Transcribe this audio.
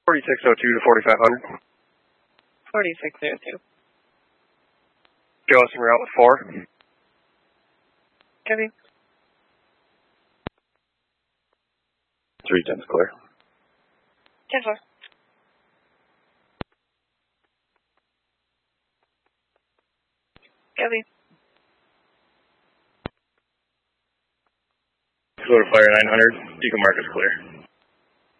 4602 to 4500. 4602. Joe, we're out with 4. Copy. 310's clear. 10-4. Copy. Florida Flyer 900, you can mark us clear.